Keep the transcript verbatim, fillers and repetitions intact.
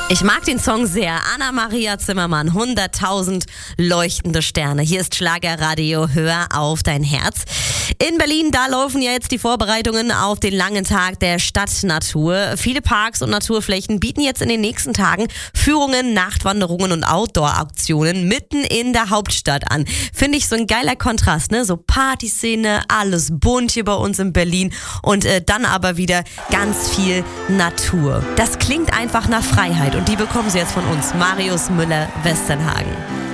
Ich mag den Song sehr. Anna-Maria Zimmermann, hunderttausend leuchtende Sterne. Hier ist Schlagerradio, hör auf dein Herz. In Berlin, da laufen ja jetzt die Vorbereitungen auf den langen Tag der Stadtnatur. Viele Parks und Naturflächen bieten jetzt in den nächsten Tagen Führungen, Nachtwanderungen und Outdoor-Aktionen mitten in der Hauptstadt an. Finde ich so ein geiler Kontrast, ne? So Partyszene, alles bunt hier bei uns in Berlin und äh, dann aber wieder ganz viel Natur. Das klingt einfach nach Freiheit und die bekommen Sie jetzt von uns, Marius Müller-Westernhagen.